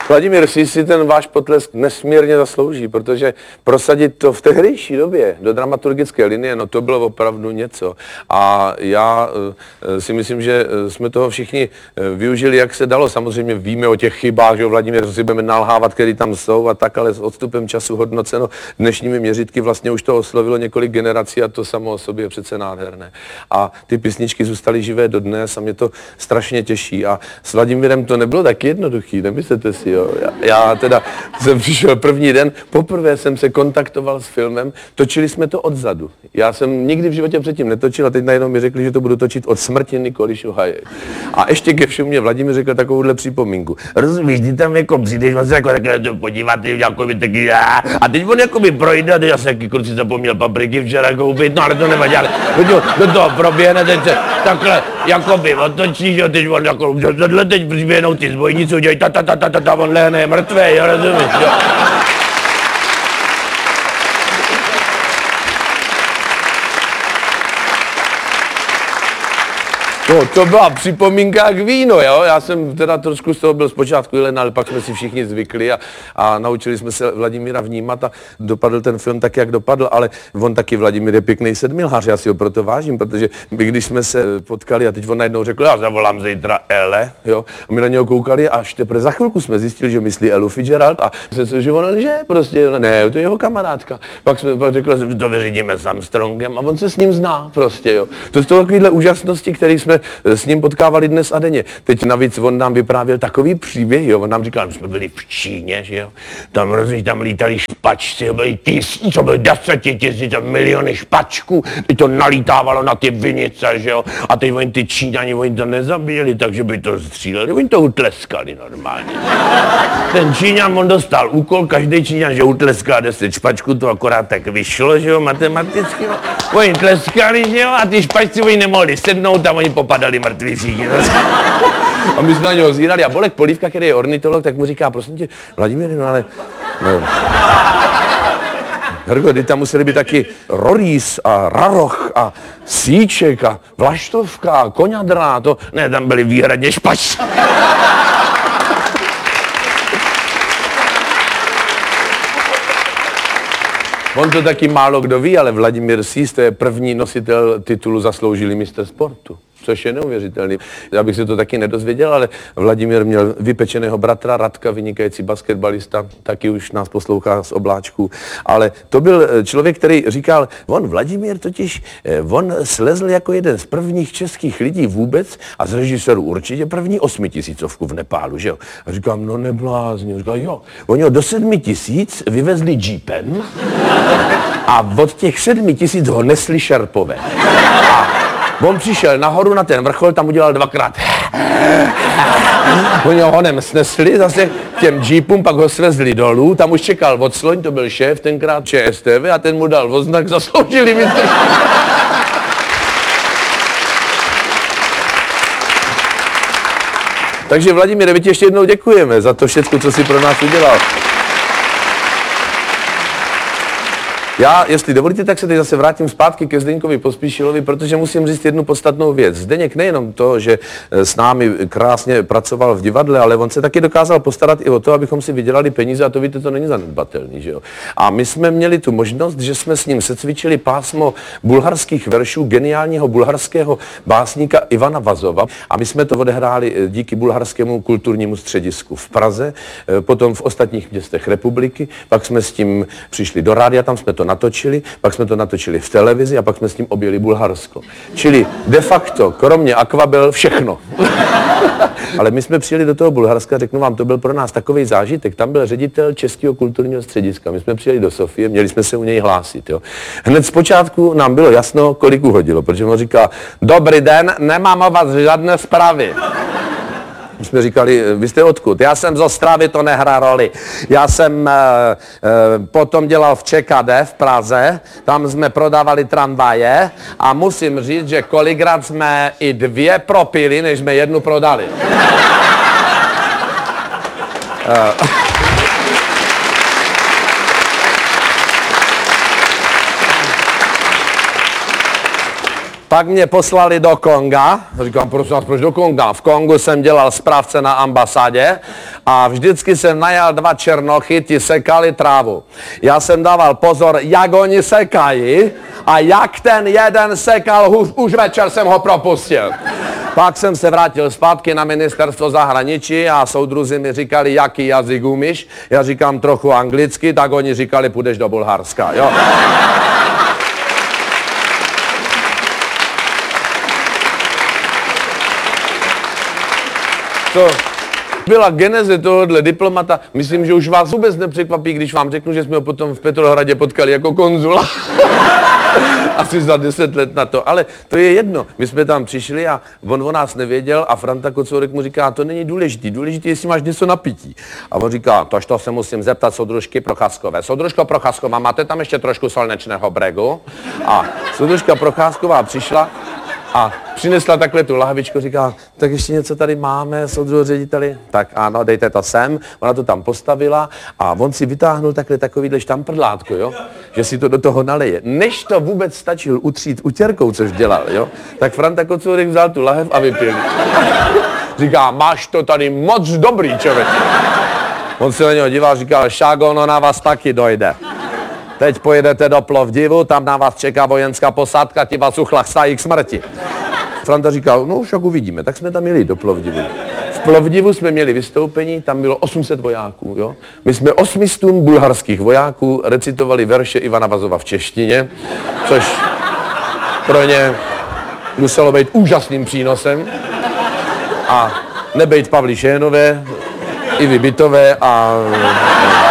Vladimír si ten váš potlesk nesmírně zaslouží, protože prosadit to v tehdejší době do dramaturgické linie, no to bylo opravdu něco. A já si myslím, že jsme toho všichni využili, jak se dalo. Samozřejmě víme o těch chybách, že Vladimír si budeme nalhávat, který tam jsou a tak, ale s odstupem času hodnoceno dnešními měřítky vlastně už to oslovilo několik generací a to samo o sobě je přece nádherné. A ty písničky zůstaly živé dodnes a mě to strašně těší. A s Vladimírem to nebylo tak jednoduchý, nemyslete si, jo. Já teda jsem přišel první den, poprvé jsem se kontaktoval s filmem, točili jsme to odzadu. Já jsem nikdy v životě předtím netočil a teď najednou mi řekli, že to budu točit od smrti Nikoli Šuhaje. A ještě ke všemu mě Vladimír řekl takovouhle připomínku. Rozumíš, ty tam jako přijdeš, vlastně jako takhle to podívat, jako by taky a teď on jako by projde a teď asi jaký kluci zapomněl papriky včera koupit, no ale to nevadí, ale do toho proběhne, teď se takhle jako by otočíš, jo, teď on jako, teď přiběhnou ty zbojníci, udělají ta, on lehne mrtvej, jo, rozumíš, jo. No, to byla připomínka k vínu, jo? Já jsem teda trošku z toho byl zpočátku jilen, ale pak jsme si všichni zvykli a naučili jsme se Vladimíra vnímat a dopadl ten film tak, jak dopadl, ale on taky Vladimír je pěkný sedmilhář, já si ho proto vážím, protože my, když jsme se potkali a teď on najednou řekl, já zavolám zítra Ele, jo? A my na něho koukali a až teprve za chvilku jsme zjistili, že myslí Elu Fitzgerald a se že on lže, prostě, ne, to je jeho kamarádka. Pak jsme pak řekli, že to vyřídíme s Armstrongem a on se s ním zná prostě, jo. To jsou takovýhle úžasnosti, které jsme s ním potkávali dnes a denně. Teď navíc on nám vyprávěl takový příběh, jo, on nám říkal, že jsme byli v Číně, že jo, tam lítali špačci, byli tisíce, byli 10 000, miliony špačků, teď to nalítávalo na ty vinice, že jo, a teď oni ty Číňani, oni to nezabíjeli, takže by to stříleli, oni to utleskali normálně. Ten Číňan, on dostal úkol, každý Číňan, že utleská 10 špačků, to akorát tak vyšlo, že jo, matematicky, no. Oni tleskali, že jo, a ty špačci oni nemohli sednout, tam oni popadali mrtví všichni. A my jsme na něho zírali a Bolek Polívka, který je ornitolog, tak mu říká, prosím tě, Vladimír, no ale... No. Hrgo, ty tam museli být taky rorýs a raroch a síček a vlaštovka a koňadra, to... Ne, tam byli výhradně špačci. On to taky málo kdo ví, ale Vladimír Sýs, to je první nositel titulu zasloužilý mistr sportu. Což je neuvěřitelný. Já bych se to taky nedozvěděl, ale Vladimír měl vypečeného bratra Radka, vynikající basketbalista, taky už nás poslouchá z obláčků. Ale to byl člověk, který říkal, Vladimír totiž, on slezl jako jeden z prvních českých lidí vůbec a z režisérů určitě první 8 000 v Nepálu, že jo. A říkám, no neblázni. Říkal, jo, oni ho do 7 000 vyvezli jeepem a od těch 7 000 ho nesli šerpové. On přišel nahoru na ten vrchol, tam udělal 2krát. Oni ho honem snesli zase těm jeepům, pak ho svezli dolů, tam už čekal Vocloň, to byl šéf, tenkrát ČSTV a ten mu dal oznak zasloužilý mistr. Takže Vladimíre, my ti ještě jednou děkujeme za to všechno, co jsi pro nás udělal. Já, jestli dovolíte, tak se teď zase vrátím zpátky ke Zdeňkovi Pospíšilovi, protože musím říct jednu podstatnou věc. Zdeněk nejenom to, že s námi krásně pracoval v divadle, ale on se taky dokázal postarat i o to, abychom si vydělali peníze, a to víte, to není zanedbatelný, že jo. A my jsme měli tu možnost, že jsme s ním secvičili pásmo bulharských veršů geniálního bulharského básníka Ivana Vazova a my jsme to odehráli díky bulharskému kulturnímu středisku v Praze, potom v ostatních městech republiky, pak jsme s tím přišli do rádia, tam jsme to natočili, pak jsme to natočili v televizi a pak jsme s tím objeli Bulharsko. Čili de facto, kromě Aquabel, všechno. Ale my jsme přijeli do toho Bulharska, řeknu vám, to byl pro nás takový zážitek. Tam byl ředitel Českého kulturního střediska. My jsme přijeli do Sofie, měli jsme se u něj hlásit. Jo. Hned zpočátku nám bylo jasno, kolik uhodilo, protože on říká, dobrý den, nemám o vás žádné zprávy. My jsme říkali, vy jste odkud? Já jsem z Ostravy, to nehrá roli. Já jsem potom dělal v ČKD v Praze, tam jsme prodávali tramvaje a musím říct, že kolikrát jsme i 2 propili, než jsme 1 prodali. Pak mě poslali do Konga, říkám, prosím vás, proč do Konga? V Kongu jsem dělal správce na ambasádě a vždycky jsem najal 2 černochy, ti sekali trávu. Já jsem dával pozor, jak oni sekají a jak ten jeden sekal, už večer jsem ho propustil. Pak jsem se vrátil zpátky na ministerstvo zahraničí a soudruzi mi říkali, jaký jazyk umíš. Já říkám trochu anglicky, tak oni říkali, půjdeš do Bulharska, jo. To byla geneze tohohle diplomata. Myslím, že už vás vůbec nepřekvapí, když vám řeknu, že jsme ho potom v Petrohradě potkali jako konzula. Asi za 10 let na to, ale to je jedno. My jsme tam přišli a on o nás nevěděl a Franta Kocourek mu říká, to není důležitý, důležitý, jestli máš něco na pití. A on říká, to se musím zeptat soudružky Procházkové. Soudružko Procházková, máte tam ještě trošku solnečného bregu? A soudružka Procházková přišla a přinesla takhle tu lahvičku, říká, tak ještě něco tady máme, soudruhu řediteli? Tak ano, dejte to sem. Ona to tam postavila a on si vytáhnul takhle takovýhle štamprdlátko, jo? Že si to do toho naleje. Než to vůbec stačil utřít utěrkou, což dělal, jo? Tak Franta Kocourek vzal tu lahev a vypil. Říká, máš to tady moc dobrý, člověk. On se na něho díval, říkal, Šágo, no na vás taky dojde. Teď pojedete do Plovdivu, tam na vás čeká vojenská posádka, ti vás uchlastají k smrti. Franta říkal, no však uvidíme, tak jsme tam jeli do Plovdivu. V Plovdivu jsme měli vystoupení, tam bylo 800 vojáků, jo. My jsme 800 bulharských vojáků recitovali verše Ivana Vazova v češtině, což pro ně muselo být úžasným přínosem. A nebejt Pavly Šénové, Ivy Bytové a